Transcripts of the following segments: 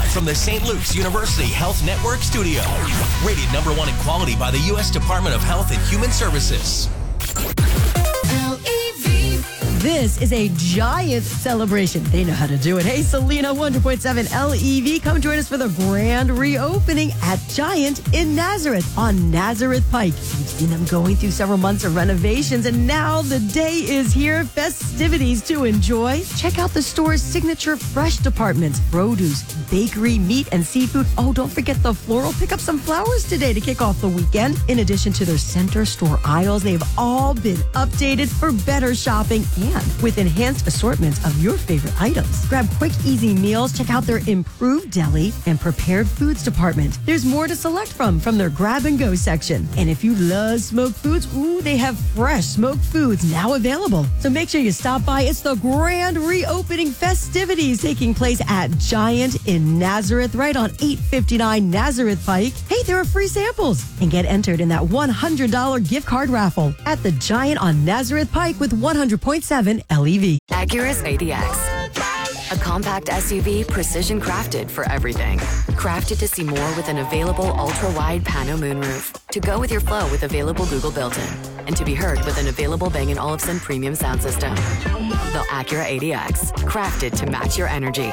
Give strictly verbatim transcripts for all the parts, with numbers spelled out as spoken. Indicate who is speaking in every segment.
Speaker 1: from the Saint Luke's University Health Network studio. Rated number one in quality by the U S Department of Health and Human Services.
Speaker 2: This is a giant celebration. They know how to do it. Hey, Selena, one hundred point seven L E V. Come join us for the grand reopening at Giant in Nazareth on Nazareth Pike. You've seen them going through several months of renovations, and now the day is here. Festivities to enjoy. Check out the store's signature fresh departments, produce, bakery, meat, and seafood. Oh, don't forget the floral. Pick up some flowers today to kick off the weekend. In addition to their center store aisles, they've all been updated for better shopping and with enhanced assortments of your favorite items. Grab quick, easy meals. Check out their improved deli and prepared foods department. There's more to select from from their grab and go section. And if you love smoked foods, ooh, they have fresh smoked foods now available. So make sure you stop by. It's the grand reopening festivities taking place at Giant in Nazareth, right on eight fifty-nine Nazareth Pike. Hey, there are free samples. And get entered in that one hundred dollars gift card raffle at the Giant on Nazareth Pike with one hundred point seven L E V.
Speaker 3: Acura's A D X. A compact S U V precision crafted for everything. Crafted to see more with an available ultra-wide pano moonroof. To go with your flow with available Google built-in. And to be heard with an available Bang and Olufsen premium sound system. The Acura A D X. Crafted to match your energy.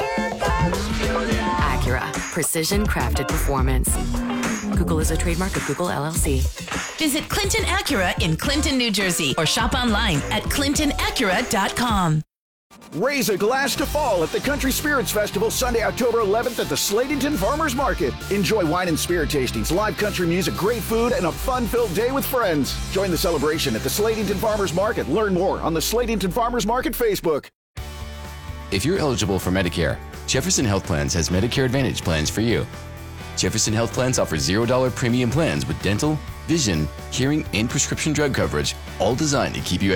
Speaker 3: Acura. Precision crafted performance. Google is a trademark of Google L L C.
Speaker 4: Visit Clinton Acura in Clinton, New Jersey, or shop online at clinton acura dot com.
Speaker 5: Raise a glass to fall at the Country Spirits Festival Sunday, October eleventh at the Slatington Farmers Market. Enjoy wine and spirit tastings, live country music, great food, and a fun-filled day with friends. Join the celebration at the Slatington Farmers Market. Learn more on the Slatington Farmers Market Facebook.
Speaker 6: If you're eligible for Medicare, Jefferson Health Plans has Medicare Advantage plans for you. Jefferson Health Plans offer zero dollars premium plans with dental, vision, hearing, and prescription drug coverage, all designed to keep you